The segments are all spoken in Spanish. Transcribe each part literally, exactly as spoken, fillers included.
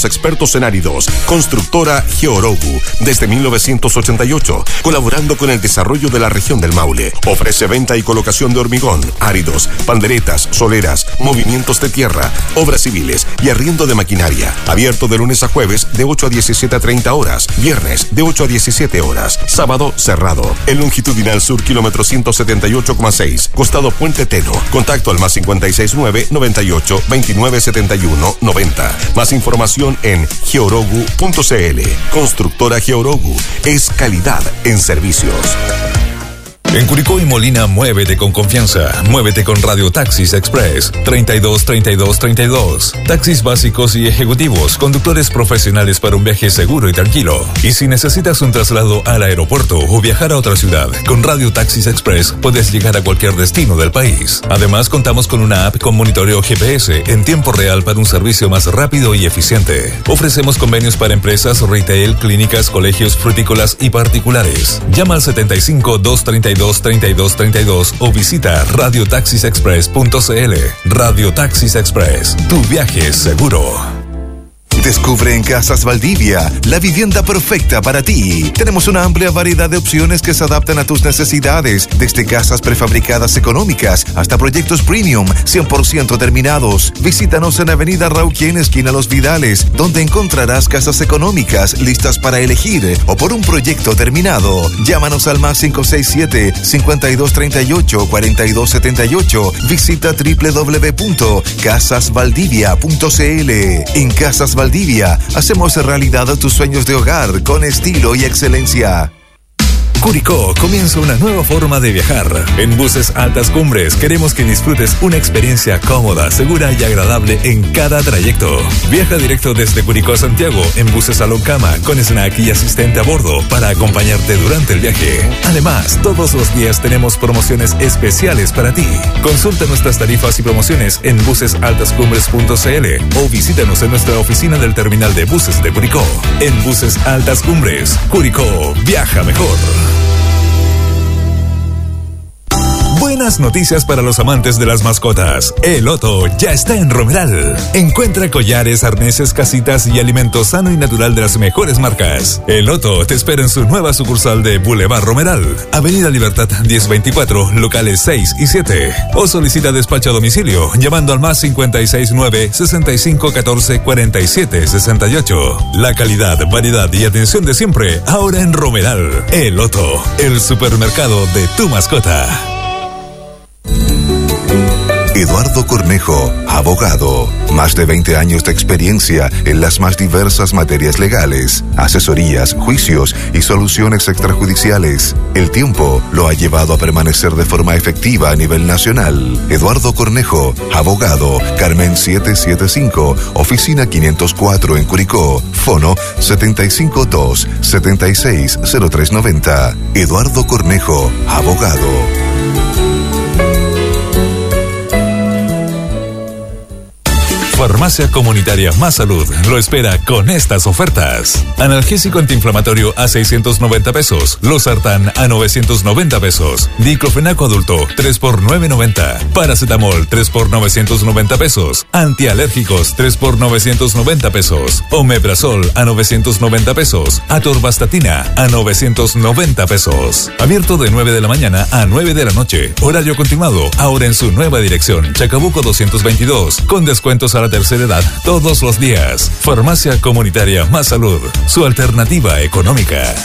los expertos en áridos. Constructora Georogu, desde mil novecientos ochenta y ocho, colaborando con el desarrollo de la región del Maule. Ofrece venta y colocación de hormigón, áridos, panderetas, soleras, movimientos de tierra, obras civiles y arriendo de maquinaria. Abierto de lunes a jueves de ocho a diecisiete a treinta horas, viernes de ocho a diecisiete horas, sábado cerrado. El longitudinal sur, kilómetro ciento setenta y ocho coma seis, costado Puente Teno. Contacto al más cincuenta y seis nueve, noventa y ocho, veintinueve setenta y uno, noventa. Más información en georogu punto cl. Constructora Georogu es calidad en servicios. En Curicó y Molina, muévete con confianza. Muévete con Radio Taxis Express. treinta y dos, treinta y dos, treinta y dos. Taxis básicos y ejecutivos. Conductores profesionales para un viaje seguro y tranquilo. Y si necesitas un traslado al aeropuerto o viajar a otra ciudad, con Radio Taxis Express puedes llegar a cualquier destino del país. Además, contamos con una app con monitoreo G P S en tiempo real para un servicio más rápido y eficiente. Ofrecemos convenios para empresas, retail, clínicas, colegios, frutícolas y particulares. Llama al setenta y cinco, doscientos treinta y dos, treinta y dos treinta y dos o visita radio taxis express punto cl. Radio Taxis Express, tu viaje es seguro. Descubre en Casas Valdivia la vivienda perfecta para ti. Tenemos una amplia variedad de opciones que se adaptan a tus necesidades, desde casas prefabricadas económicas hasta proyectos premium cien por ciento terminados. Visítanos en Avenida Rauquien, esquina Los Vidales, donde encontrarás casas económicas listas para elegir o por un proyecto terminado. Llámanos al más cinco seis siete, cincuenta y dos treinta y ocho, cuarenta y dos setenta y ocho. Visita doble u doble u doble u punto casas valdivia punto cl. En Casas Valdivia hacemos realidad tus sueños de hogar con estilo y excelencia. Curicó comienza una nueva forma de viajar. En Buses Altas Cumbres queremos que disfrutes una experiencia cómoda, segura y agradable en cada trayecto. Viaja directo desde Curicó a Santiago en buses Salón Cama con snack y asistente a bordo para acompañarte durante el viaje. Además, todos los días tenemos promociones especiales para ti. Consulta nuestras tarifas y promociones en buses altas cumbres punto cl o visítanos en nuestra oficina del terminal de buses de Curicó. En Buses Altas Cumbres, Curicó, viaja mejor. Buenas noticias para los amantes de las mascotas. El Otto ya está en Romeral. Encuentra collares, arneses, casitas y alimento sano y natural de las mejores marcas. El Otto te espera en su nueva sucursal de Boulevard Romeral, Avenida Libertad diez veinticuatro, locales seis y siete. O solicita despacho a domicilio llamando al más cincuenta y seis nueve, sesenta y cinco catorce, cuarenta y siete sesenta y ocho. La calidad, variedad y atención de siempre ahora en Romeral. El Otto, el supermercado de tu mascota. Eduardo Cornejo, abogado. Más de veinte años de experiencia en las más diversas materias legales, asesorías, juicios y soluciones extrajudiciales. El tiempo lo ha llevado a permanecer de forma efectiva a nivel nacional. Eduardo Cornejo, abogado. Carmen setecientos setenta y cinco, oficina quinientos cuatro en Curicó. Fono setenta y cinco dos, setenta y seis, cero tres noventa. Eduardo Cornejo, abogado. Farmacia Comunitaria Más Salud lo espera con estas ofertas. Analgésico antiinflamatorio a seiscientos noventa pesos. Losartán a novecientos noventa pesos. Diclofenaco adulto tres por novecientos noventa. Paracetamol tres por novecientos noventa pesos. Antialérgicos tres por novecientos noventa pesos. Omeprazol a novecientos noventa pesos. Atorvastatina a novecientos noventa pesos. Abierto de nueve de la mañana a nueve de la noche. Horario continuado. Ahora en su nueva dirección. Chacabuco doscientos veintidós. Con descuentos a la tercera edad todos los días. Farmacia Comunitaria Más Salud, su alternativa económica.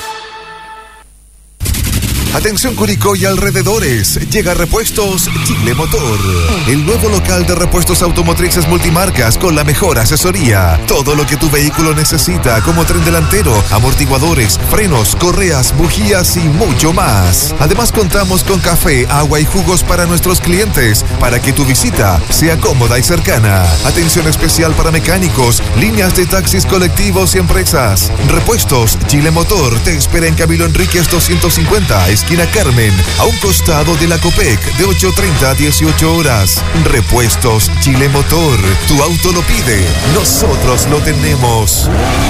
Atención Curicó y alrededores, llega Repuestos Chile Motor, el nuevo local de repuestos automotrices multimarcas con la mejor asesoría. Todo lo que tu vehículo necesita, como tren delantero, amortiguadores, frenos, correas, bujías y mucho más. Además contamos con café, agua y jugos para nuestros clientes, para que tu visita sea cómoda y cercana. Atención especial para mecánicos, líneas de taxis colectivos y empresas. Repuestos Chile Motor te espera en Camilo Enríquez doscientos cincuenta, esquina Carmen, a un costado de la Copec, de ocho treinta a dieciocho horas. Repuestos Chile Motor, tu auto lo pide, nosotros lo tenemos.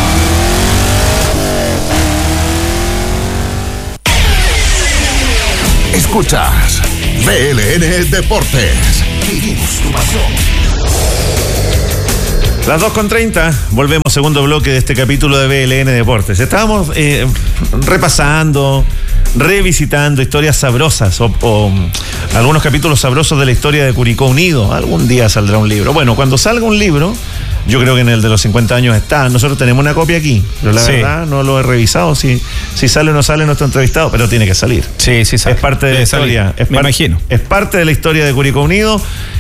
Escuchas V L N Deportes. Vivimos tu pasión. Las dos con treinta, volvemos segundo bloque de este capítulo de B L N Deportes. Estábamos eh, repasando, revisitando historias sabrosas o, o algunos capítulos sabrosos de la historia de Curicó Unido. Algún día saldrá un libro. Bueno, cuando salga un libro, yo creo que en el de los cincuenta años está. Nosotros tenemos una copia aquí, pero la sí. verdad no lo he revisado si, si sale o no sale nuestro entrevistado, pero tiene que salir. Sí, sí sale. Es parte de Debe la historia. Es Me par- imagino. Es parte de la historia de Curicó Unido.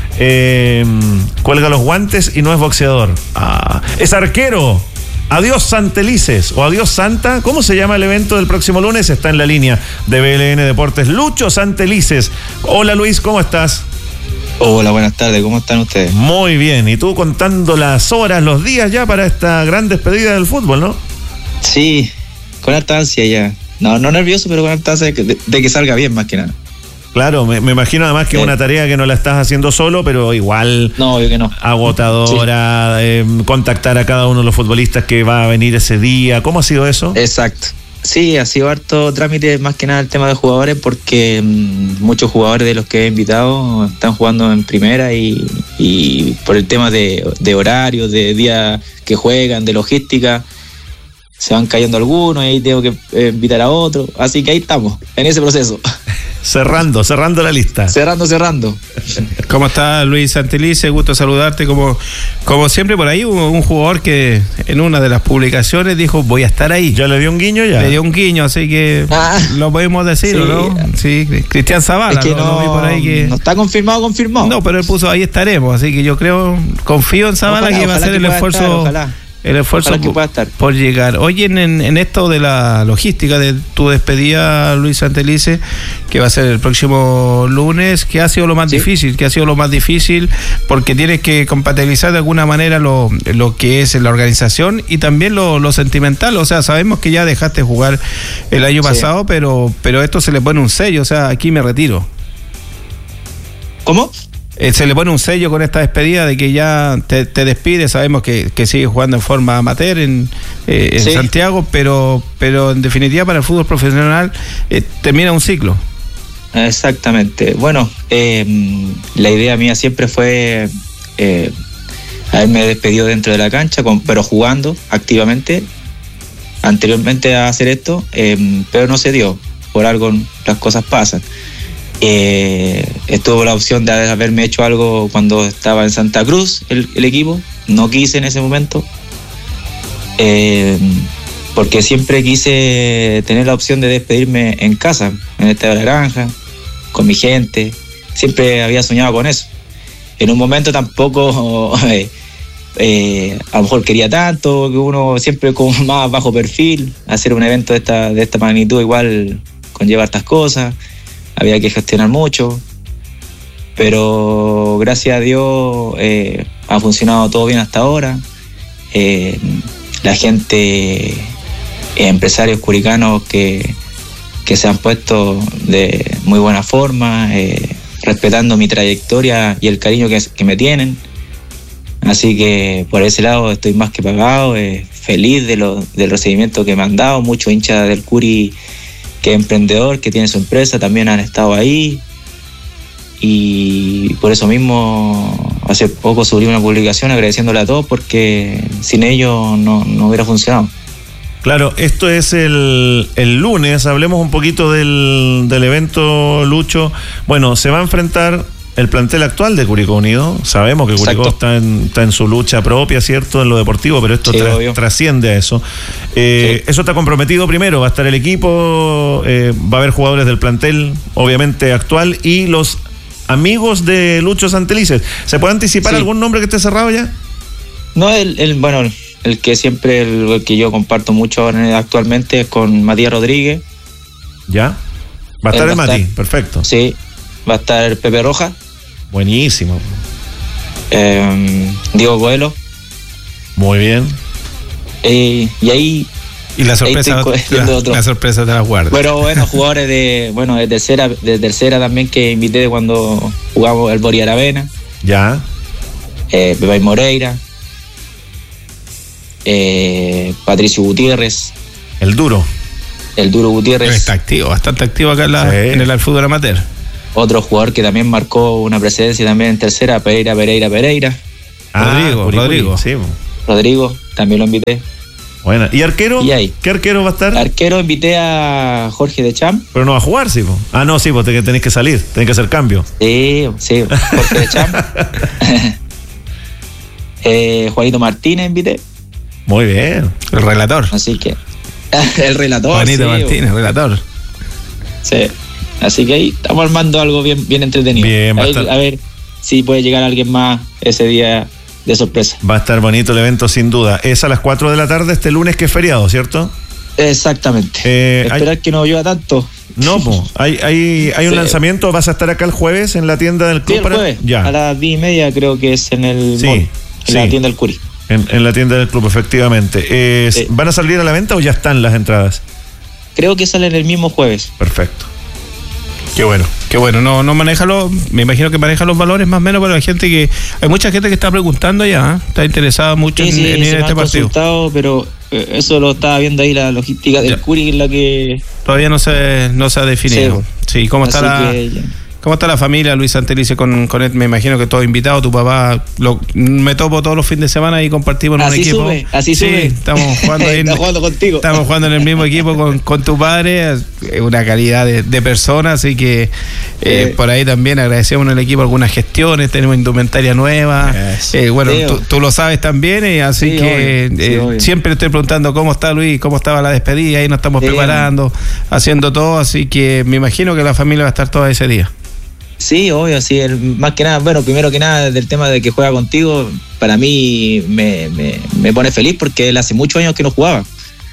Eh, cuelga los guantes y no es boxeador. Ah, es arquero. Adiós Santelices o Adiós Santa. ¿Cómo se llama el evento del próximo lunes? Está en la línea de B L N Deportes. Lucho Santelices. Hola Luis, ¿cómo estás? Hola, buenas tardes, ¿cómo están ustedes? Muy bien, y tú contando las horas, los días ya para esta gran despedida del fútbol, ¿no? Sí, con harta ansia ya. No, no nervioso, pero con harta ansia de que, de, de que salga bien más que nada. Claro, me, me imagino además que es eh. una tarea que no la estás haciendo solo, pero igual no, obvio que no. agotadora, sí. eh, contactar a cada uno de los futbolistas que va a venir ese día. ¿Cómo ha sido eso? Exacto. Sí, ha sido harto trámite, más que nada el tema de jugadores, porque mmm, muchos jugadores de los que he invitado están jugando en primera y, y por el tema de, de horarios, de día que juegan, de logística, se van cayendo algunos y ahí tengo que eh, invitar a otros. Así que ahí estamos, en ese proceso. Cerrando, cerrando la lista. Cerrando, cerrando. ¿Cómo está Luis Santelices? Gusto saludarte. Como, como siempre, por ahí hubo un jugador que en una de las publicaciones dijo, voy a estar ahí. ¿Ya le dio un guiño ya? Le dio un guiño, así que ah, lo podemos decir, sí, ¿no? Sí, Cristian Zavala. Es que no, no, vi por ahí que... no está confirmado, confirmado. No, pero él puso, ahí estaremos, así que yo creo, confío en Zavala ojalá, que va a hacer el esfuerzo... Estar, ojalá. El esfuerzo por, por llegar. Oye, en, en esto de la logística de tu despedida, Luis Santelices, que va a ser el próximo lunes, ¿qué ha sido lo más ¿Sí? difícil? ¿Qué ha sido lo más difícil? Porque tienes que compatibilizar de alguna manera lo, lo que es la organización y también lo, lo sentimental. O sea, sabemos que ya dejaste jugar el año sí. pasado, pero, pero esto se le pone un sello. O sea, aquí me retiro. ¿Cómo? Eh, se le pone un sello con esta despedida de que ya te, te despides. Sabemos que, que sigues jugando en forma amateur en, eh, en sí. Santiago, pero pero en definitiva para el fútbol profesional eh, termina un ciclo. Exactamente. Bueno, eh, la idea mía siempre fue eh, haberme despedido dentro de la cancha, con, pero jugando activamente anteriormente a hacer esto, eh, pero no se dio. Por algo las cosas pasan. Eh, estuvo la opción de haberme hecho algo cuando estaba en Santa Cruz el, el equipo, no quise en ese momento eh, porque siempre quise tener la opción de despedirme en casa, en esta granja, con mi gente, siempre había soñado con eso. En un momento tampoco eh, eh, a lo mejor quería tanto, que uno siempre con más bajo perfil, hacer un evento de esta, de esta magnitud igual conlleva estas cosas. Había que gestionar mucho, pero gracias a Dios eh, ha funcionado todo bien hasta ahora. Eh, la gente, eh, empresarios curicanos que, que se han puesto de muy buena forma, eh, respetando mi trayectoria y el cariño que, que me tienen. Así que por ese lado estoy más que pagado, eh, feliz de lo, del recibimiento que me han dado. Muchos hinchas del Curi que es emprendedor, que tiene su empresa, también han estado ahí. Y por eso mismo, hace poco subí una publicación agradeciéndole a todos, porque sin ellos no, no hubiera funcionado. Claro, esto es el, el lunes. Hablemos un poquito del, del evento, Lucho. Bueno, se va a enfrentar el plantel actual de Curicó Unido. Sabemos que Curicó está en, está en su lucha propia, ¿cierto?, en lo deportivo, pero esto sí, tra- trasciende a eso. Eh, sí. Eso está comprometido primero, va a estar el equipo, eh, va a haber jugadores del plantel, obviamente actual, y los amigos de Lucho Santelices. ¿Se puede anticipar sí. algún nombre que esté cerrado ya? No, el, el bueno, el que siempre, el, el que yo comparto mucho actualmente es con Matías Rodríguez. ¿Ya? Va a estar el Mati, perfecto. Sí, va a estar el Pepe Roja. Buenísimo. Eh, Diego Coelho. Muy bien. Eh, y ahí. Y la sorpresa, la, la sorpresa de la guardia. Pero bueno, jugadores de bueno de tercera, de tercera también que invité cuando jugamos el Bori Aravena. Ya. Eh, Pepe Moreira. Eh, Patricio Gutiérrez. El duro. El duro Gutiérrez. Está activo, bastante activo acá en, la, sí. en el fútbol amateur. Otro jugador que también marcó una presencia también en tercera, Pereira, Pereira, Pereira. Ah, Rodrigo, Curi, Rodrigo. Curi. Sí. Rodrigo, también lo invité. Bueno, ¿y arquero? ¿Y ahí? ¿Qué arquero va a estar? Arquero invité a Jorge de Champ. Pero no va a jugar, sí. Po. Ah, no, sí, pues tenés que salir, tenés que hacer cambio. Sí, sí, Jorge de Champ. eh, Juanito Martínez invité. Muy bien. El relator. Así que, el relator. Juanito sí, Martínez, el relator. Sí, así que ahí estamos armando algo bien, bien entretenido. Bien, a, ver, a ver si puede llegar alguien más ese día de sorpresa. Va a estar bonito el evento sin duda. Es a las cuatro de la tarde este lunes que es feriado, ¿cierto? Exactamente. Eh, Esperar hay... que no llueva tanto. No, po. hay, hay, hay un sí. lanzamiento. ¿Vas a estar acá el jueves en la tienda del club? Sí, el para... jueves. Ya. A las diez y media creo que es en el sí, mall, en sí. la tienda del Curi. En, en la tienda del club, efectivamente. Eh, sí. ¿Van a salir a la venta o ya están las entradas? Creo que salen el mismo jueves. Perfecto. Qué bueno. Qué bueno, no, no maneja los, me imagino que maneja los valores más o menos para la gente que, hay mucha gente que está preguntando ya, ¿eh? Está interesada mucho sí, en, sí, en ir a este partido. Pero eh, eso lo estaba viendo ahí la logística del ya. Curi, en la que todavía no se, no se ha definido. Sí, sí ¿cómo está la, cómo está la familia, Luis Santelice, con, con él? Me imagino que todo invitado, tu papá, lo, me topo todos los fines de semana y compartimos en así un equipo. Sube, así sí, sube. Estamos jugando ahí en, Está jugando contigo. Estamos jugando en el mismo equipo con, con tu padre, una calidad de, de persona, así que eh, sí. por ahí también agradecemos al equipo algunas gestiones, tenemos indumentaria nueva. Yes. Eh, bueno, sí, tú, tú lo sabes también, eh, así sí, que eh, sí, siempre estoy preguntando cómo está Luis, cómo estaba la despedida, ahí nos estamos sí, preparando, haciendo todo, así que me imagino que la familia va a estar toda ese día. Sí, obvio, sí, el, más que nada, bueno, primero que nada del tema de que juega contigo, para mí me, me, me pone feliz porque él hace muchos años que no jugaba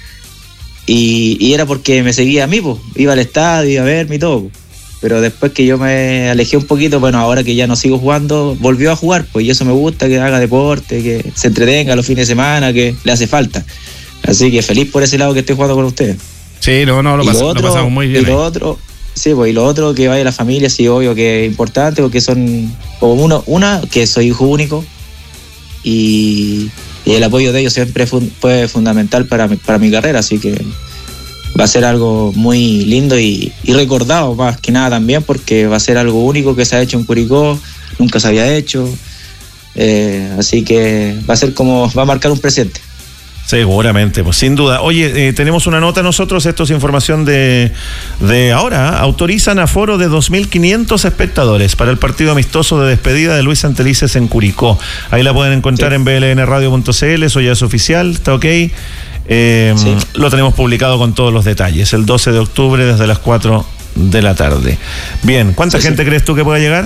y, y era porque me seguía a mí, pues, iba al estadio, iba a verme y todo, pero después que yo me alejé un poquito, bueno, ahora que ya no sigo jugando, volvió a jugar, pues, y eso me gusta, que haga deporte, que se entretenga los fines de semana, que le hace falta, así que feliz por ese lado que estoy jugando con ustedes. Sí, no, no, lo, pas- lo, otro, lo pasamos muy bien. Y lo otro... Sí, pues y lo otro, que vaya la familia, sí, obvio que es importante, porque son, o uno, una, que soy hijo único, y, y el apoyo de ellos siempre fue, fue fundamental para mi, para mi carrera, así que va a ser algo muy lindo y, y recordado, más que nada también, porque va a ser algo único que se ha hecho en Curicó, nunca se había hecho, eh, así que va a ser como, va a marcar un presente. Seguramente, pues sin duda. Oye, eh, tenemos una nota nosotros, esto es información de, de ahora. Autorizan aforo de dos mil quinientos espectadores para el partido amistoso de despedida de Luis Santelices en Curicó. Ahí la pueden encontrar sí. en b l n radio punto c l, eso ya es oficial, está ok. Eh, sí. Lo tenemos publicado con todos los detalles, el doce de octubre desde las cuatro de la tarde. Bien, ¿cuánta sí, gente sí. crees tú que pueda llegar?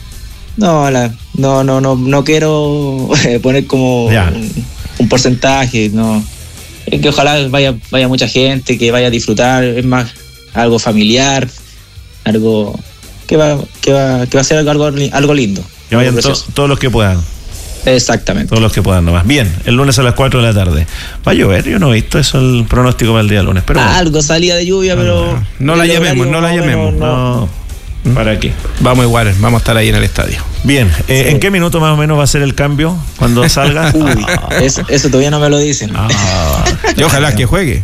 No, la, no, no, no, no quiero poner como... Ya. Un, un porcentaje, no, es que ojalá vaya vaya mucha gente, que vaya a disfrutar, es más algo familiar, algo que va que va que va a ser algo algo lindo, que vayan to, todos los que puedan. Exactamente, todos los que puedan nomás. Bien, el lunes a las cuatro de la tarde va a llover, yo no he visto eso el pronóstico para el día lunes, pero ah, algo salía de lluvia, pero no, no la llamemos, no la llamemos, no, no. ¿Para qué? Vamos igual, vamos a estar ahí en el estadio. Bien, eh, sí. ¿en qué minuto más o menos va a ser el cambio cuando salga? Uy, eso, eso todavía no me lo dicen. Ah, y ojalá que juegue.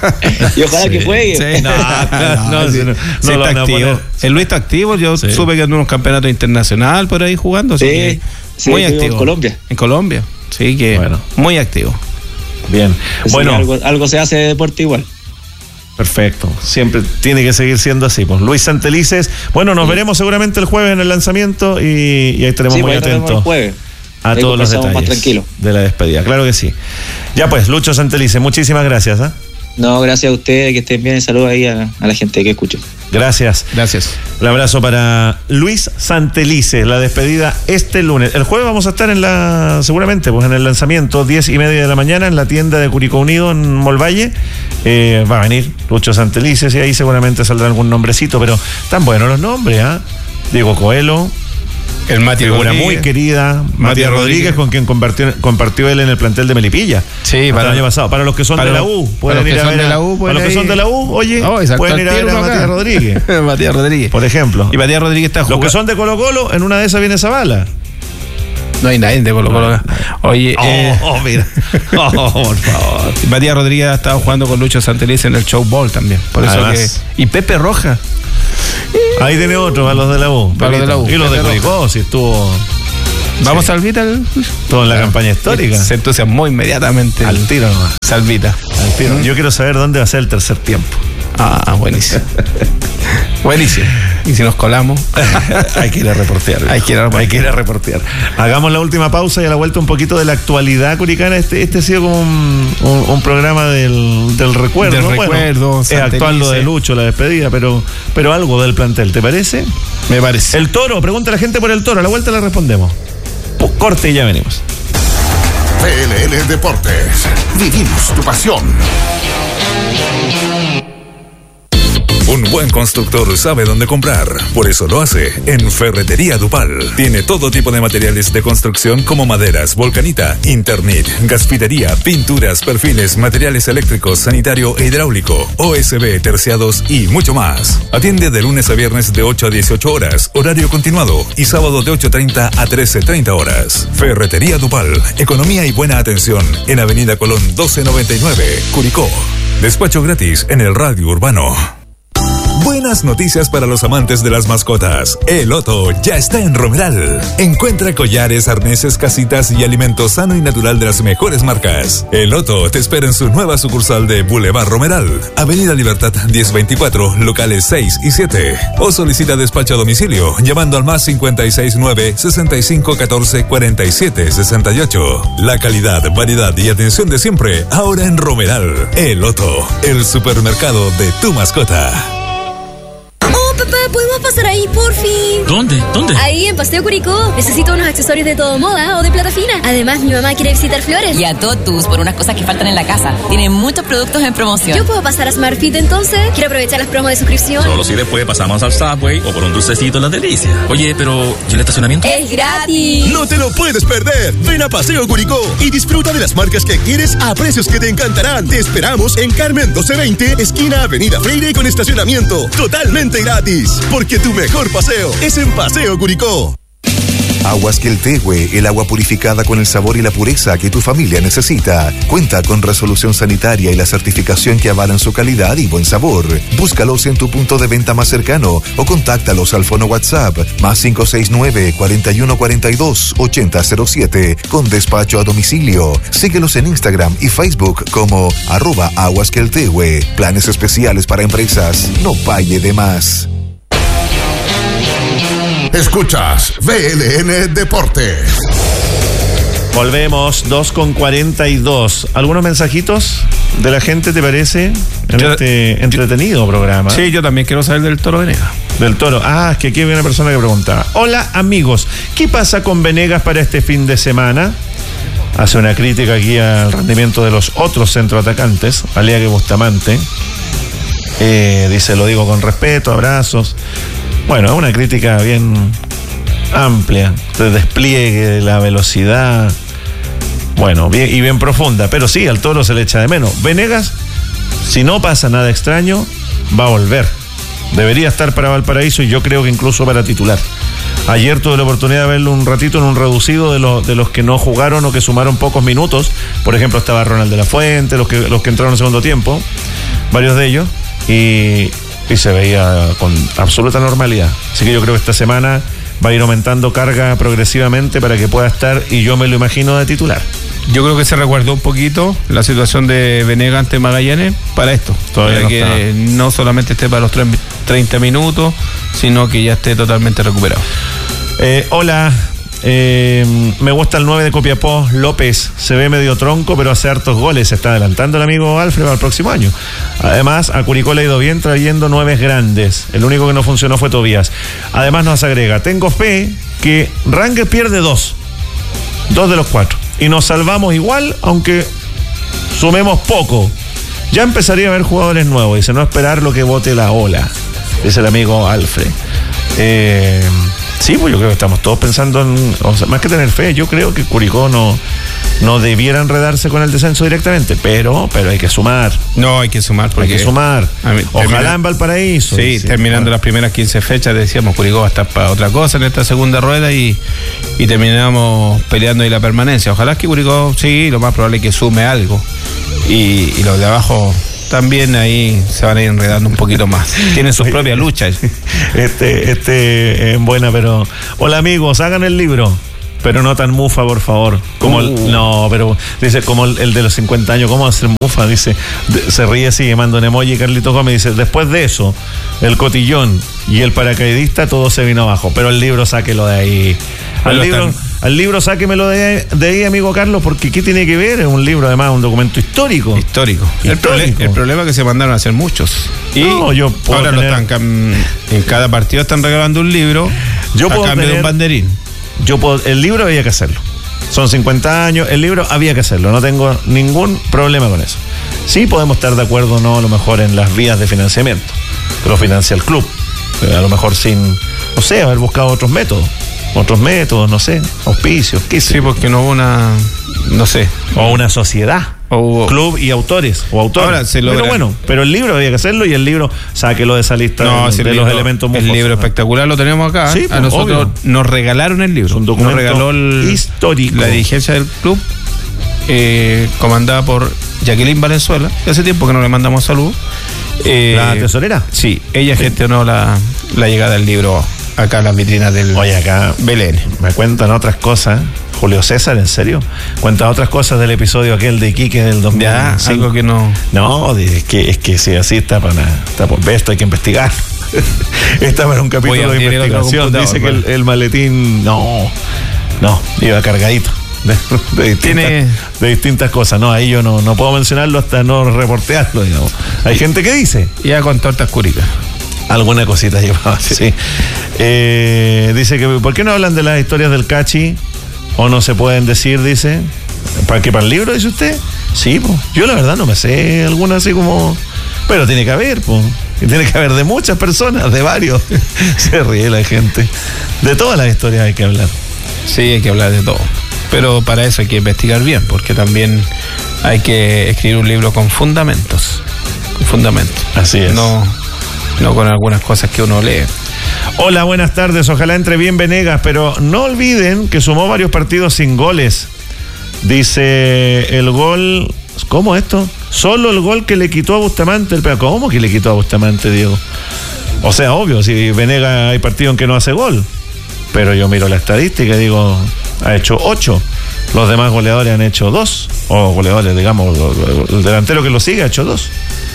Y ojalá sí. que juegue. Sí, no, no, no, sí, no, sí no está activo. El Luis está activo, yo sí. supe que anda en un campeonato internacional por ahí jugando. Sí, que sí, muy activo. En Colombia. En Colombia, sí, que bueno. muy activo. Bien, sí, bueno. Algo, algo se hace de deporte igual. Perfecto, siempre tiene que seguir siendo así. Pues Luis Santelices, bueno, nos sí. veremos seguramente el jueves en el lanzamiento y, y ahí estaremos sí, muy atentos a todos los detalles de la despedida. Claro que sí. Ya pues, Lucho Santelices, muchísimas gracias. ¿eh? No, gracias a ustedes, que estén bien y saludos ahí a, a la gente que escucha. Gracias. Gracias. Un abrazo para Luis Santelices, la despedida este lunes. El jueves vamos a estar en la, seguramente, pues en el lanzamiento, diez y media de la mañana, en la tienda de Curicó Unido en Molvalle. Eh, va a venir Lucho Santelices y ahí seguramente saldrá algún nombrecito, pero tan buenos los nombres, ¿ah? ¿eh? Diego Coelho. El Mati Figura muy querida, Matías Rodríguez, Rodríguez, con quien compartió, compartió él en el plantel de Melipilla. Sí, para el año pasado. Para los que son de la U, pueden ir a ver. A, para los que son de la U, oye, oh, pueden ir a ver a Matías Rodríguez. Matías Rodríguez. Por ejemplo. Y Matías Rodríguez está jugando. Los que son de Colo Colo, en una de esas viene Zavala. No hay nadie de Colo Colo. Oye, oh, eh, oh, mira. Oh, por favor. Matías Rodríguez ha estado jugando con Lucho Santelices en el Show Ball también. Por eso Además, que. Y Pepe Roja. Ahí tiene otro, para los de la U. Para los de la U. Y los de Curicó, si estuvo. ¿Vamos sí. Salvita? El... Todo en la claro. campaña histórica. Se entusiasmó inmediatamente. Al tiro nomás. Salvita. Al tiro. ¿Mm? Yo quiero saber dónde va a ser el tercer tiempo. Ah, buenísimo. Buenísimo. Y si nos colamos, hay que ir a reportear. Hay que ir a reportear. Hay que ir a reportear. Hagamos la última pausa y a la vuelta un poquito de la actualidad curicana. Este, este ha sido como un, un, un programa del, del recuerdo. Del bueno, recuerdo. Es actual lo de Lucho, la despedida, pero, pero algo del plantel, ¿te parece? Me parece. El Toro, pregunta a la gente por el Toro. A la vuelta le respondemos. Corte y ya venimos. V L N Deportes. Vivimos tu pasión. Un buen constructor sabe dónde comprar, por eso lo hace en Ferretería Dupal. Tiene todo tipo de materiales de construcción como maderas, volcanita, Internet, gasfitería, pinturas, perfiles, materiales eléctricos, sanitario e hidráulico, O S B, terciados y mucho más. Atiende de lunes a viernes de ocho a dieciocho horas, horario continuado, y sábado de ocho treinta a trece treinta horas. Ferretería Dupal, economía y buena atención en Avenida Colón doce noventa y nueve, Curicó. Despacho gratis en el radio urbano. Buenas noticias para los amantes de las mascotas. El Otto ya está en Romeral. Encuentra collares, arneses, casitas y alimento sano y natural de las mejores marcas. El Otto te espera en su nueva sucursal de Boulevard Romeral, Avenida Libertad diez veinticuatro, locales seis y siete. O solicita despacho a domicilio llamando al más cincuenta y seis nueve, sesenta y cinco catorce, cuarenta y siete sesenta y ocho. La calidad, variedad y atención de siempre ahora en Romeral. El Otto, el supermercado de tu mascota. Papá, ¿podemos pasar ahí, por fin? ¿Dónde? ¿Dónde? Ahí, en Paseo Curicó. Necesito unos accesorios de todo moda o de plata fina. Además, mi mamá quiere visitar Flores. Y a Totus, por unas cosas que faltan en la casa. Tienen muchos productos en promoción. ¿Yo puedo pasar a Smartfit entonces? Quiero aprovechar las promos de suscripción. Solo si después pasamos al Subway o por un dulcecito en Las Delicias. Oye, pero ¿y el estacionamiento? ¡Es gratis! ¡No te lo puedes perder! Ven a Paseo Curicó y disfruta de las marcas que quieres a precios que te encantarán. Te esperamos en Carmen doce veinte, esquina Avenida Freire, con estacionamiento totalmente gratis. Porque tu mejor paseo es en Paseo Curicó. Aguas Queltehue, el agua purificada con el sabor y la pureza que tu familia necesita. Cuenta con resolución sanitaria y la certificación que avalan su calidad y buen sabor. Búscalos en tu punto de venta más cercano o contáctalos al fono WhatsApp más cinco seis nueve, cuarenta y uno cuarenta y dos, ochenta cero siete con despacho a domicilio. Síguelos en Instagram y Facebook como arroba Aguas Queltehue. Planes especiales para empresas. No pague de más. Escuchas V L N Deportes. Volvemos, dos con cuarenta y dos. ¿Algunos mensajitos de la gente, te parece? En yo, este entretenido yo, programa. Sí, yo también quiero saber del Toro Venegas. Del Toro. Ah, es que aquí había una persona que preguntaba. Hola, amigos. ¿Qué pasa con Venegas para este fin de semana? Hace una crítica aquí al rendimiento de los otros centroatacantes. Aliague Bustamante. Eh, dice, lo digo con respeto, abrazos. Bueno, es una crítica bien amplia, de despliegue, de la velocidad, bueno, bien, y bien profunda, pero sí, al Toro se le echa de menos. Venegas, si no pasa nada extraño, va a volver. Debería estar para Valparaíso y yo creo que incluso para titular. Ayer tuve la oportunidad de verlo un ratito en un reducido de, lo, de los que no jugaron o que sumaron pocos minutos. Por ejemplo, estaba Ronald de la Fuente, los que, los que entraron en segundo tiempo, varios de ellos, y... y se veía con absoluta normalidad. Así que yo creo que esta semana va a ir aumentando carga progresivamente para que pueda estar, y yo me lo imagino, de titular. Yo creo que se resguardó un poquito la situación de Venegas ante Magallanes para esto. Todavía para no que está. No solamente esté para los treinta minutos, sino que ya esté totalmente recuperado. Eh, hola. Eh, me gusta el nueve de Copiapó, López. Se ve medio tronco, pero hace hartos goles. Se está adelantando el amigo Alfredo al próximo año. Además, a Curicó le ha ido bien trayendo nueves grandes. El único que no funcionó fue Tobías. Además, nos agrega: tengo fe que Rangers pierde dos. Dos de los cuatro. Y nos salvamos igual, aunque sumemos poco. Ya empezaría a haber jugadores nuevos. Dice, no esperar lo que bote la ola. Dice el amigo Alfred. Eh... Sí, pues yo creo que estamos todos pensando en, o sea, más que tener fe, yo creo que Curicó no, no debiera enredarse con el descenso directamente, pero, pero hay que sumar. No, hay que sumar. Hay que sumar. Mí, Ojalá termina, en Valparaíso. Sí, sí, terminando bueno. las primeras quince fechas, decíamos, Curicó va a estar para otra cosa en esta segunda rueda y, y terminamos peleando ahí la permanencia. Ojalá que Curicó, sí, lo más probable es que sume algo. Y, y los de abajo... también ahí se van a ir enredando un poquito más. Tienen sus propias luchas. Este, este, es buena, pero... Hola amigos, hagan el libro. pero no tan mufa, por favor. Como uh. el, no, pero dice, como el, el de los cincuenta años, ¿cómo va a ser mufa? Dice, de, se ríe, sigue, manda un emoji. Carlito Gómez dice, después de eso, el cotillón y el paracaidista, todo se vino abajo. Pero el libro, sáquelo de ahí. Al libro, al libro, sáquemelo de, de ahí, amigo Carlos, porque ¿qué tiene que ver? Es un libro, además, un documento histórico. Histórico. histórico. El, prole- el problema es que se mandaron a hacer muchos. Y no, yo ahora tener... lo están, en cada partido están regalando un libro yo a puedo cambio tener... de un banderín. Yo puedo, el libro había que hacerlo. Son cincuenta años, el libro había que hacerlo. No tengo ningún problema con eso. Sí podemos estar de acuerdo o no, a lo mejor en las vías de financiamiento, que lo financia el club. A lo mejor sin, no sé, haber buscado otros métodos. Otros métodos, no sé, auspicios, qué sé. Sí, porque no hubo una, no sé. O una sociedad. O hubo... club y autores o autores. Ahora se logra... Pero bueno, pero el libro había que hacerlo y el libro, sáquelo de esa lista no, de, si de libro, los elementos mufosos. El libro espectacular lo tenemos acá. Sí, pues, a nosotros obvio. Nos regalaron el libro. Es un documento nos regaló el, histórico. La dirigencia del club, eh, comandada por Jacqueline Valenzuela, que hace tiempo que no le mandamos saludos. Eh, ¿La tesorera? Sí, ella sí. gestionó la, la llegada del libro acá a las vitrinas del Oye, acá Belén. Me cuentan otras cosas. Julio César, ¿en serio? Cuentan otras cosas del episodio aquel de Iquique del dos mil cinco. Ya, algo que no... No, es que, es que si así está para está por ver, esto hay que investigar. Está para un capítulo de investigación. Dice que el, el maletín, no, no, iba cargadito. De, de, distintas, ¿Tiene... de distintas cosas, no, ahí yo no, no puedo mencionarlo hasta no reportearlo, digamos. Hay gente que dice. Ya con tortas cúricas. Alguna cosita llevaba, sí. sí. Eh, dice que, ¿por qué no hablan de las historias del Cachi? ¿O no se pueden decir, dice? ¿Para qué? ¿Para el libro, dice usted? Sí, pues. Yo la verdad no me sé alguna así como... Pero tiene que haber, pues. Y tiene que haber de muchas personas, de varios. Se ríe la gente. De todas las historias hay que hablar. Sí, hay que hablar de todo. Pero para eso hay que investigar bien, porque también hay que escribir un libro con fundamentos. Con fundamentos. Así es. No, no con algunas cosas que uno lee. Hola, buenas tardes. Ojalá entre bien Venegas, pero no olviden que sumó varios partidos sin goles. Dice el gol... ¿Cómo esto? Solo el gol que le quitó a Bustamante. El... ¿Cómo que le quitó a Bustamante, Diego? O sea, obvio, si Venegas hay partido en que no hace gol. Pero yo miro la estadística y digo, ha hecho ocho. Los demás goleadores han hecho dos. O goleadores, digamos, el delantero que lo sigue ha hecho dos.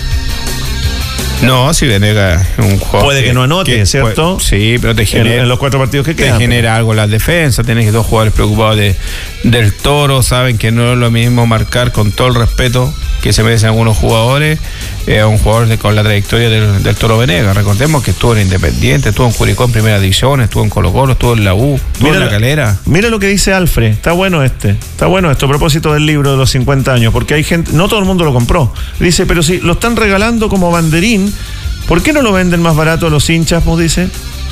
No, si Venegas es un jugador. Puede que, que no anote, que ¿cierto? Puede, sí, pero te genera. En, en los cuatro partidos que quedan. Te genera pero... algo en la defensa. Tienes dos jugadores preocupados de, del Toro. Saben que no es lo mismo marcar, con todo el respeto que se merecen algunos jugadores, eh, a un jugador de, con la trayectoria del, del Toro Venegas. Recordemos que estuvo en Independiente, estuvo en Curicó en Primera División, estuvo en Colo Colo, estuvo en la U, estuvo mira, en La Calera. Mira lo que dice Alfred. Está bueno este. Está bueno esto a propósito del libro de los cincuenta años, porque hay gente, no todo el mundo lo compró. Dice, pero si lo están regalando como banderín, ¿por qué no lo venden más barato a los hinchas, pues dice?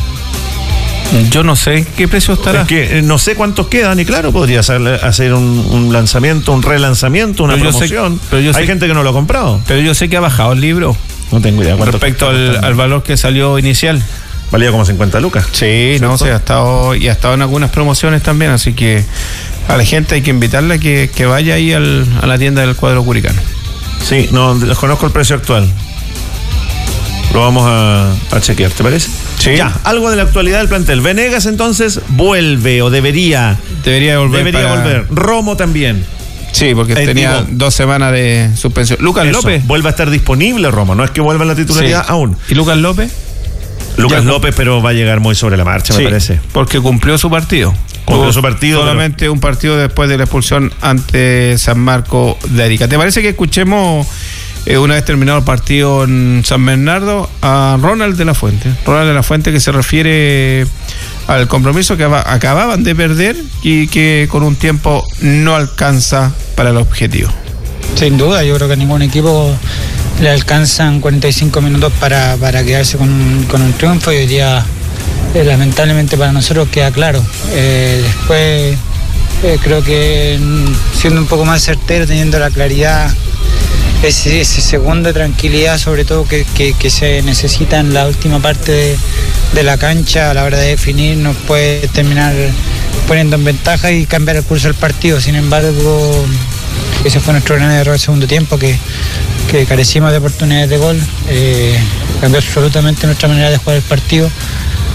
Yo no sé qué precio estará. Es que eh, no sé cuántos quedan y claro, podría hacer, hacer un, un lanzamiento, un relanzamiento, una pero promoción. Sé, pero yo Hay sé, gente que no lo ha comprado. Pero yo sé que ha bajado el libro. No tengo idea. Respecto al, al valor que salió inicial. Valía como cincuenta lucas. Sí, ¿cierto? No, sí, ha estado, y ha estado en algunas promociones también, así que a la gente hay que invitarla a que, que vaya ahí al, a la tienda del Cuadro Curicano. Sí, no, desconozco el precio actual. Lo vamos a, a chequear, ¿te parece? Sí. Ya, algo de la actualidad del plantel. Venegas entonces vuelve o debería. Debería volver. Debería para... volver. Romo también. Sí, porque eh, tenía digo, dos semanas de suspensión. Lucas eso, López. Vuelve a estar disponible Romo, no es que vuelva a la titularidad sí. aún. ¿Y Lucas López? Lucas ya, López, pero va a llegar muy sobre la marcha, sí, me parece. Porque cumplió su partido. Cumplió su partido. Solamente pero... un partido después de la expulsión ante San Marco de Arica. ¿Te parece que escuchemos... Eh, una vez terminado el partido en San Bernardo, a Ronald de la Fuente. Ronald de la Fuente, que se refiere al compromiso que acababan de perder y que con un tiempo no alcanza para el objetivo. Sin duda, yo creo que a ningún equipo le alcanzan cuarenta y cinco minutos para, para quedarse con, con un triunfo y hoy día eh, lamentablemente para nosotros queda claro. Eh, después eh, creo que siendo un poco más certero, teniendo la claridad, Ese, ese segundo de tranquilidad, sobre todo que, que, que se necesita en la última parte de, de la cancha a la hora de definir, nos puede terminar poniendo en ventaja y cambiar el curso del partido. Sin embargo, ese fue nuestro gran error del segundo tiempo, que, que carecimos de oportunidades de gol, eh, cambió absolutamente nuestra manera de jugar el partido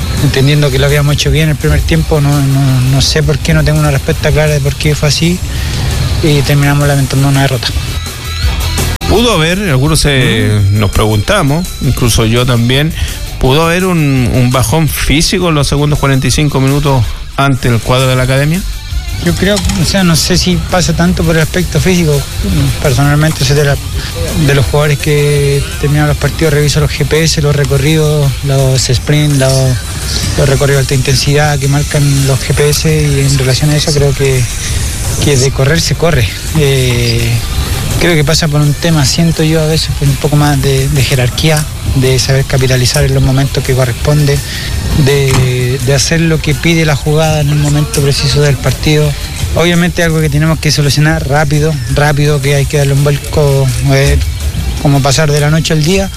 entendiendo que lo habíamos hecho bien el primer tiempo. No, no, no sé por qué, no tengo una respuesta clara de por qué fue así y terminamos lamentando una derrota. Pudo haber, algunos eh, nos preguntamos, incluso yo también, pudo haber un, un bajón físico en los segundos cuarenta y cinco minutos ante el cuadro de la Academia. Yo creo, o sea, no sé si pasa tanto por el aspecto físico. Personalmente soy de, la, de los jugadores que terminan los partidos, reviso los G P S, los recorridos, los sprints, los, los recorridos de alta intensidad que marcan los G P S, y en relación a eso creo que, que de correr se corre. Eh, creo que pasa por un tema, siento yo a veces, un poco más de, de jerarquía, de saber capitalizar en los momentos que corresponde, de, de hacer lo que pide la jugada en el momento preciso del partido. Obviamente algo que tenemos que solucionar rápido, rápido, que hay que darle un vuelco, eh, como pasar de la noche al día,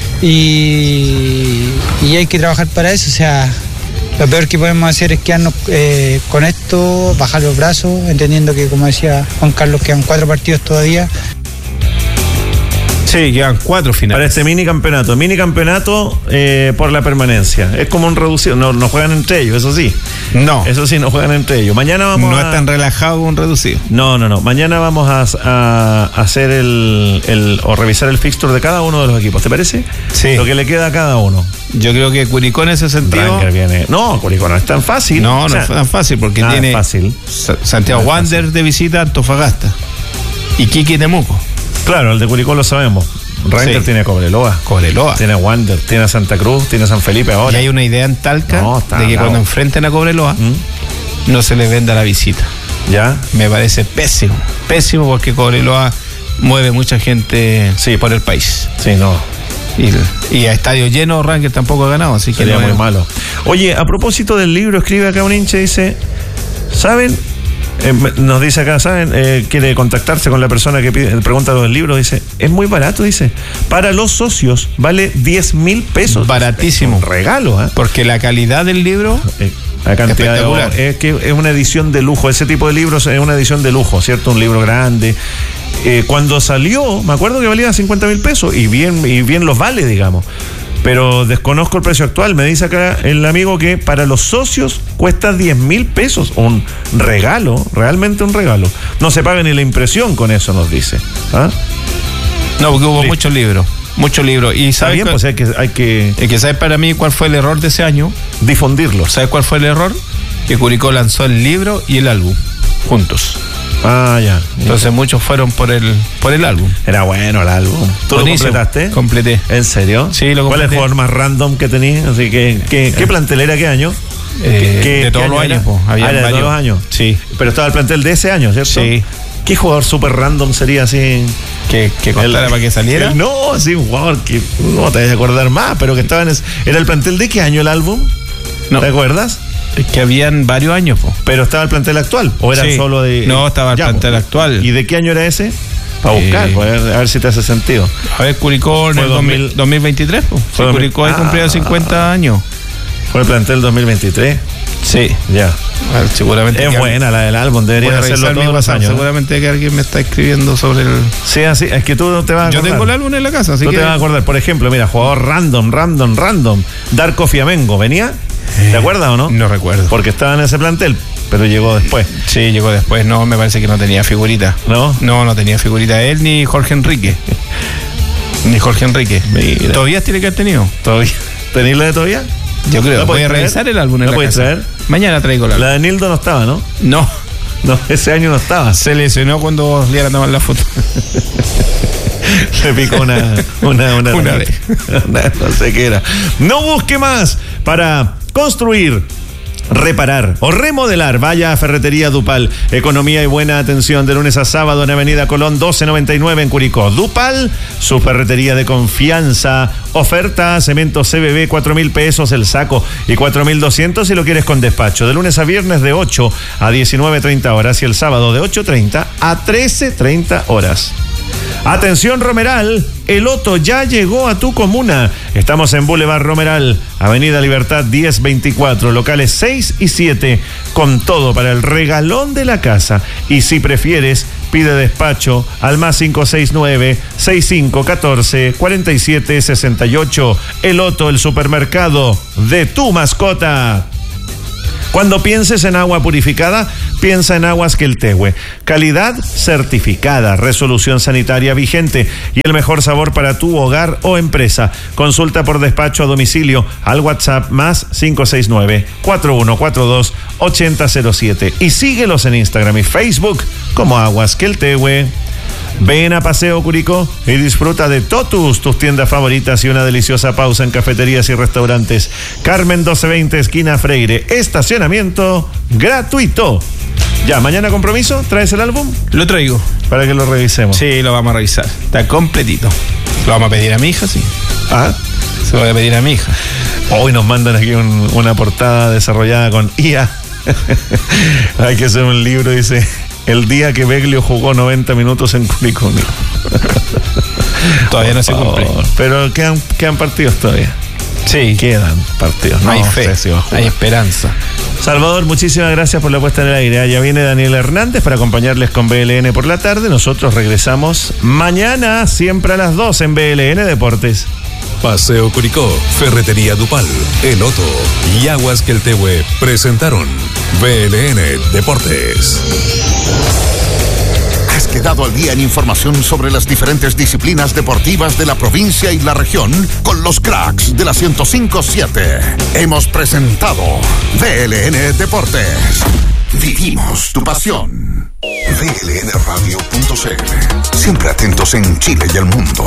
y, y hay que trabajar para eso. O sea, lo peor que podemos hacer es quedarnos eh, con esto, bajar los brazos, entendiendo que, como decía Juan Carlos, quedan cuatro partidos todavía. Sí, quedan cuatro finales. Para este mini campeonato. Mini campeonato eh, por la permanencia. Es como un reducido. No, no juegan entre ellos, eso sí. No. Eso sí, no juegan entre ellos. Mañana vamos no a... es tan relajado como un reducido. No, no, no. Mañana vamos a, a hacer el, el... o revisar el fixture de cada uno de los equipos. ¿Te parece? Sí. Lo que le queda a cada uno. Yo creo que Curicó en ese sentido... Viene. No, Curicó no es tan fácil. No, no o sea, es tan fácil porque nada tiene... Es fácil. Santiago no Wander de visita a Antofagasta. Y Kiki Temuco. Claro, el de Curicó lo sabemos. Ranger sí. Tiene Cobreloa. Cobreloa. Tiene Wander, tiene Santa Cruz, tiene San Felipe ahora. Y hay una idea en Talca no, de que bravo. Cuando enfrenten a Cobreloa ¿Mm? no se les venda la visita. ¿Ya? Me parece pésimo. Pésimo porque Cobreloa mueve mucha gente sí. por el país. Sí, no. Y, y a estadio lleno Ranger tampoco ha ganado, así que sería no muy es... malo. Oye, a propósito del libro, escribe acá un hincha, dice, ¿saben? Eh, nos dice acá, ¿saben? Eh, quiere contactarse con la persona que pide, pregunta del libro, dice, es muy barato, dice. Para los socios vale diez mil pesos. Baratísimo. Es un regalo, ¿eh? Porque la calidad del libro eh, la cantidad espectacular. De, es que es una edición de lujo, ese tipo de libros es una edición de lujo, ¿cierto? Un libro grande. Eh, cuando salió, me acuerdo que valía cincuenta mil pesos y bien, y bien los vale, digamos. Pero desconozco el precio actual. Me dice acá el amigo que para los socios cuesta diez mil pesos. Un regalo, realmente un regalo. No se paga ni la impresión con eso, nos dice. ¿Ah? No, porque hubo sí. muchos libros. Muchos libros. Y ¿sabes bien, cuál, pues hay que, hay que... Es que ¿sabes para mí cuál fue el error de ese año? Difundirlo. ¿Sabes cuál fue el error? Que Curicó lanzó el libro y el álbum juntos. Ah, ya. Entonces muchos fueron por el por el álbum. Era bueno el álbum. ¿Tú Buenísimo. Lo completaste? Completé. ¿En serio? Sí, lo completé. ¿Cuál es el jugador más random que tenías? Así que, ¿qué, qué plantel era? ¿Qué año? Eh, ¿Qué, de todos los años. Po. Había ah, de todos los años. Sí. Pero estaba el plantel de ese año, ¿cierto? Sí. ¿Qué jugador súper random sería así? ¿Que, que costara para que saliera? El, no, sí, un jugador que no te vas a acordar más, pero que estaba en ese, ¿era el plantel de qué año el álbum? No. ¿Te acuerdas? Es que habían varios años, po. Pero estaba el plantel actual, ¿o era sí. solo de...? No, estaba el ya, plantel po. actual. ¿Y de qué año era ese? Para buscar, eh, a, ver, a ver si te hace sentido. A ver, Curicó en el dos mil, dos mil veintitrés, po. Sí, Curicó ha cumplido cincuenta años. ¿Fue el plantel dos mil veintitrés? Sí. Ya. Ver, seguramente. Es buena la del álbum, debería hacerlo todos los años. Seguramente que alguien me está escribiendo sobre el... Sí, así, es que tú no te vas a acordar. Yo tengo el álbum en la casa, así tú que... te vas a acordar, por ejemplo, mira, jugador random, random, random. Darko Fiamengo, ¿venía? ¿Te acuerdas o no? No recuerdo. Porque estaba en ese plantel, pero llegó después. Sí, llegó después. No, me parece que no tenía figurita. ¿No? No, no tenía figurita él ni Jorge Enrique. Ni Jorge Enrique. Mira. ¿Todavía tiene que haber tenido? ¿Todavía? ¿Tenés la de todavía? Yo creo. Voy a revisar el álbum en ¿La la puedes casa. traer? Mañana traigo la. La de Nildo no estaba, ¿no? No. No, ese año no estaba. Se lesionó cuando le iban a tomar la foto. Se picó una una una, una vez. Una, no sé qué era. No busque más para construir, reparar o remodelar. Vaya a Ferretería Dupal. Economía y buena atención de lunes a sábado en Avenida Colón doce noventa y nueve en Curicó. Dupal, su ferretería de confianza. Oferta, cemento C B B, cuatro mil pesos el saco y cuatro mil doscientos si lo quieres con despacho. De lunes a viernes de ocho a diecinueve treinta horas y el sábado de ocho treinta a trece treinta horas. Atención Romeral, el Otto ya llegó a tu comuna. Estamos en Boulevard Romeral, Avenida Libertad diez veinticuatro, locales seis y siete, con todo para el regalón de la casa. Y si prefieres, Pide despacho al más cinco seis nueve, seis cinco uno cuatro, cuatro siete seis ocho. El Otto, el supermercado de tu mascota. Cuando pienses en agua purificada, piensa en Aguas Queltehue. Calidad certificada, resolución sanitaria vigente y el mejor sabor para tu hogar o empresa. Consulta por despacho a domicilio al WhatsApp más cinco seis nueve, cuatro uno cuatro dos, ocho cero cero siete y síguelos en Instagram y Facebook como Aguas Queltehue. Ven a Paseo Curicó y disfruta de Totus, tus tiendas favoritas y una deliciosa pausa en cafeterías y restaurantes. Carmen doce veinte, esquina Freire. Estacionamiento gratuito. Ya, mañana compromiso, ¿traes el álbum? Lo traigo. Para que lo revisemos. Sí, lo vamos a revisar. Está completito. Lo vamos a pedir a mi hija, sí. Ah. Se lo voy a pedir a mi hija. Hoy nos mandan aquí un, una portada desarrollada con I A. Hay que hacer un libro, dice... El día que Beglio jugó noventa minutos en Curicó. Todavía no se cumple. Oh, pero quedan, quedan partidos todavía. Sí. Quedan partidos. No, no hay fe, si hay esperanza. Salvador, muchísimas gracias por la puesta en el aire. Ya viene Daniel Hernández para acompañarles con B L N por la tarde. Nosotros regresamos mañana, siempre a las dos en B L N Deportes. Paseo Curicó, Ferretería Dupal, El Otto y Aguas Queltehue presentaron B L N Deportes. ¿Has quedado al día en información sobre las diferentes disciplinas deportivas de la provincia y la región? Con los cracks de la ciento cinco punto siete. Hemos presentado B L N Deportes. Vivimos tu pasión. B L N radio punto c l. Siempre atentos en Chile y el mundo.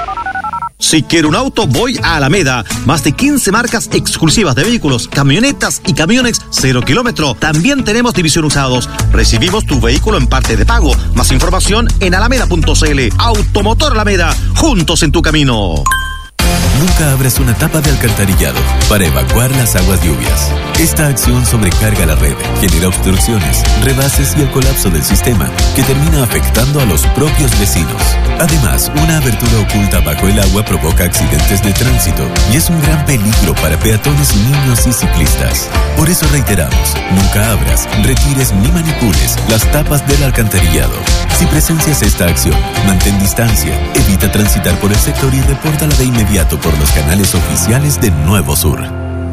Si quiero un auto, voy a Alameda. Más de quince marcas exclusivas de vehículos, camionetas y camiones cero kilómetro. También tenemos división usados. Recibimos tu vehículo en parte de pago. Más información en alameda punto c l. Automotor Alameda, juntos en tu camino. Nunca abras una tapa de alcantarillado para evacuar las aguas lluvias. Esta acción sobrecarga la red, genera obstrucciones, rebases y el colapso del sistema, que termina afectando a los propios vecinos. Además, una abertura oculta bajo el agua provoca accidentes de tránsito y es un gran peligro para peatones, niños y ciclistas. Por eso reiteramos, nunca abras, retires ni manipules las tapas del alcantarillado. Si presencias esta acción, mantén distancia, evita transitar por el sector y repórtala de inmediato por los canales oficiales de Nuevo Sur.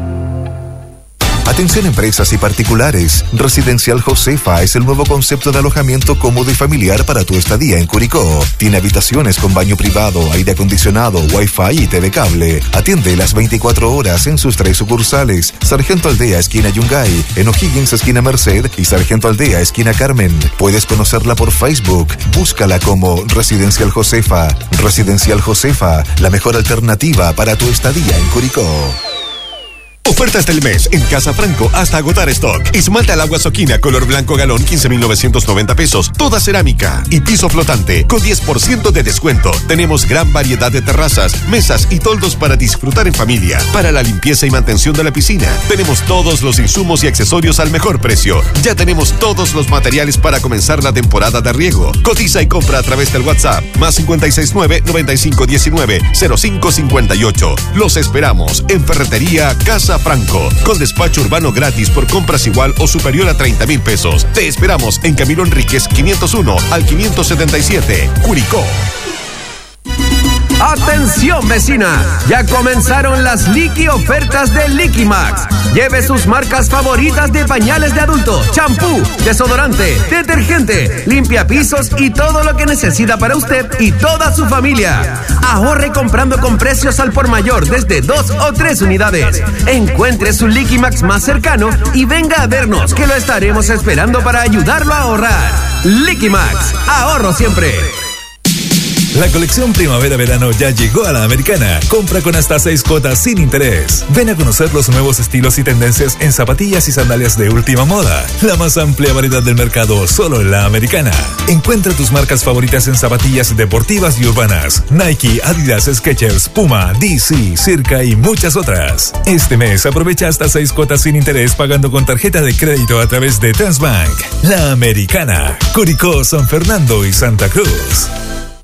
Atención empresas y particulares. Residencial Josefa es el nuevo concepto de alojamiento cómodo y familiar para tu estadía en Curicó. Tiene habitaciones con baño privado, aire acondicionado, wifi y T V cable. Atiende las veinticuatro horas en sus tres sucursales. Sargento Aldea, esquina Yungay, en O'Higgins, esquina Merced y Sargento Aldea, esquina Carmen. Puedes conocerla por Facebook. Búscala como Residencial Josefa. Residencial Josefa, la mejor alternativa para tu estadía en Curicó. Ofertas del mes en Casa Franco hasta agotar stock. Esmalta al agua Soquina color blanco galón quince mil novecientos noventa pesos. Toda cerámica y piso flotante con diez por ciento de descuento. Tenemos gran variedad de terrazas, mesas y toldos para disfrutar en familia. Para la limpieza y mantención de la piscina, tenemos todos los insumos y accesorios al mejor precio. Ya tenemos todos los materiales para comenzar la temporada de riego. Cotiza y compra a través del WhatsApp más cinco seis nueve, nueve cinco uno nueve, cero cinco cinco ocho. Los esperamos en Ferretería Casa Franco, con despacho urbano gratis por compras igual o superior a treinta mil pesos. Te esperamos en Camilo Enríquez quinientos uno al quinientos setenta y siete, Curicó. ¡Atención, vecina! Ya comenzaron las Liqui ofertas de Liqui Max. Lleve sus marcas favoritas de pañales de adulto, champú, desodorante, detergente, limpiapisos y todo lo que necesita para usted y toda su familia. Ahorre comprando con precios al por mayor desde dos o tres unidades. Encuentre su Liqui Max más cercano y venga a vernos, que lo estaremos esperando para ayudarlo a ahorrar. Liqui Max, ahorro siempre. La colección primavera-verano ya llegó a la Americana. Compra con hasta seis cuotas sin interés. Ven a conocer los nuevos estilos y tendencias en zapatillas y sandalias de última moda. La más amplia variedad del mercado solo en la Americana. Encuentra tus marcas favoritas en zapatillas deportivas y urbanas. Nike, Adidas, Skechers, Puma, D C, Circa y muchas otras. Este mes aprovecha hasta seis cuotas sin interés pagando con tarjeta de crédito a través de Transbank. La Americana. Curicó, San Fernando y Santa Cruz.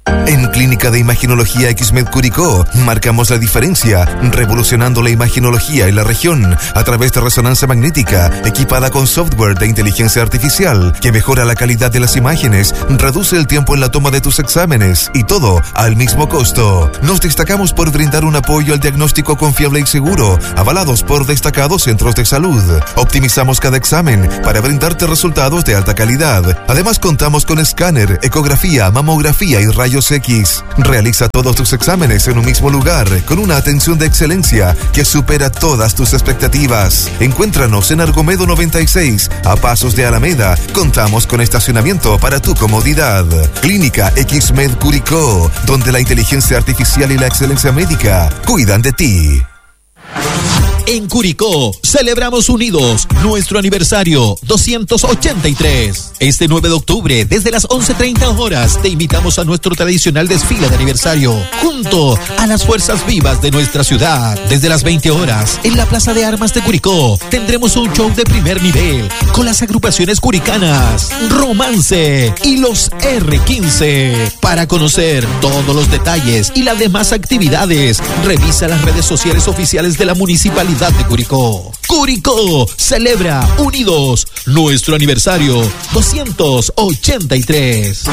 En Clínica de Imaginología X-Med Curicó marcamos la diferencia, revolucionando la imaginología en la región a través de resonancia magnética equipada con software de inteligencia artificial que mejora la calidad de las imágenes, reduce el tiempo en la toma de tus exámenes y todo al mismo costo. Nos destacamos por brindar un apoyo al diagnóstico confiable y seguro, avalados por destacados centros de salud. Optimizamos cada examen para brindarte resultados de alta calidad. Además contamos con escáner, ecografía, mamografía y rayos X. Realiza todos tus exámenes en un mismo lugar con una atención de excelencia que supera todas tus expectativas. Encuéntranos en Argomedo noventa y seis, a pasos de Alameda. Contamos con estacionamiento para tu comodidad. Clínica X-Med Curicó, donde la inteligencia artificial y la excelencia médica cuidan de ti. En Curicó celebramos unidos nuestro aniversario doscientos ochenta y tres. Este nueve de octubre, desde las once treinta horas, te invitamos a nuestro tradicional desfile de aniversario, junto a las fuerzas vivas de nuestra ciudad. Desde las veinte horas, en la Plaza de Armas de Curicó, tendremos un show de primer nivel con las agrupaciones curicanas, Romance y los erre quince. Para conocer todos los detalles y las demás actividades, revisa las redes sociales oficiales de la Municipalidad de Curicó. Curicó celebra unidos nuestro aniversario doscientos ochenta y tres.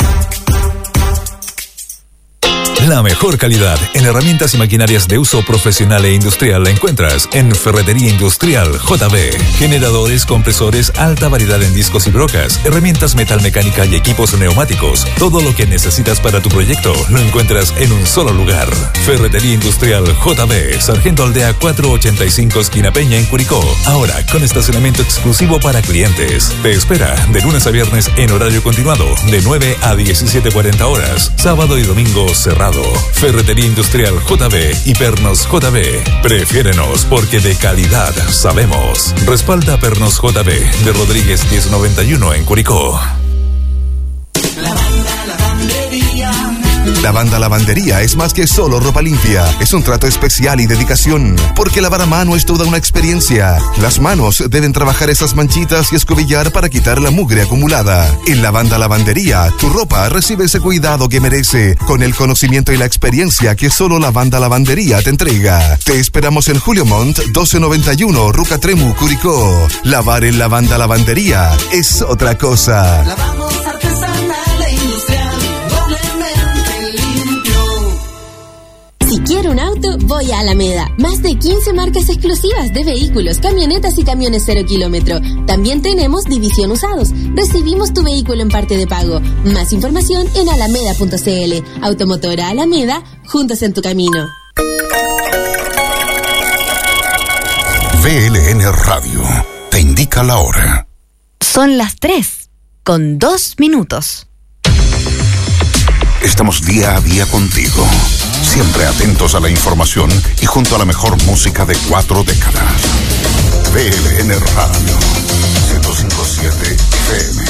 La mejor calidad en herramientas y maquinarias de uso profesional e industrial la encuentras en Ferretería Industrial J B. Generadores, compresores, alta variedad en discos y brocas, herramientas metalmecánica y equipos neumáticos. Todo lo que necesitas para tu proyecto lo encuentras en un solo lugar. Ferretería Industrial J B, Sargento Aldea cuatrocientos ochenta y cinco, esquina Peña, en Curicó. Ahora con estacionamiento exclusivo para clientes. Te espera de lunes a viernes en horario continuado, de nueve a diecisiete cuarenta horas. Sábado y domingo cerrado. Ferretería Industrial J B y Pernos J B. Prefiérenos porque de calidad sabemos. Respalda Pernos J B de Rodríguez diez noventa y uno en Curicó. Lavanda Lavandería es más que solo ropa limpia. Es un trato especial y dedicación, porque lavar a mano es toda una experiencia. Las manos deben trabajar esas manchitas y escobillar para quitar la mugre acumulada. En Lavanda Lavandería, tu ropa recibe ese cuidado que merece, con el conocimiento y la experiencia que solo Lavanda Lavandería te entrega. Te esperamos en Julio Montt doce noventa y uno, Rucatremu, Curicó. Lavar en Lavanda Lavandería es otra cosa. Lavamos artesanal e industrial, doblemente limpio. Si quiero un auto, voy a Alameda. Más de quince marcas exclusivas de vehículos, camionetas y camiones cero kilómetro. También tenemos división usados. Recibimos tu vehículo en parte de pago. Más información en alameda punto cl. Automotora Alameda, juntos en tu camino. V L N Radio te indica la hora. Son las tres, con dos minutos. Estamos día a día contigo, siempre atentos a la información y junto a la mejor música de cuatro décadas. V L N Radio, ciento cinco punto siete F M.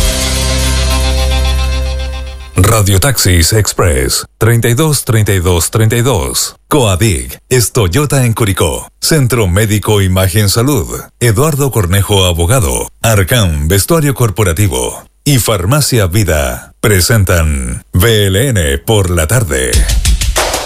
Radio Taxis Express treinta y dos treinta y dos treinta y dos. Coadig es Toyota en Curicó. Centro Médico Imagen Salud. Eduardo Cornejo Abogado. Arcam Vestuario Corporativo. Y Farmacia Vida presentan V L N por la tarde.